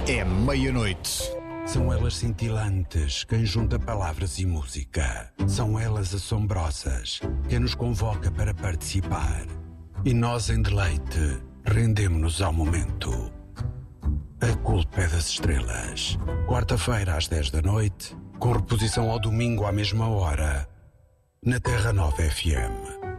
É meia-noite. São elas cintilantes, quem junta palavras e música. São elas assombrosas, quem nos convoca para participar. E nós, em deleite, rendemo-nos ao momento. A culpa é das estrelas. Quarta-feira, às 10 da noite, com reposição ao domingo à mesma hora, na Terra Nova FM.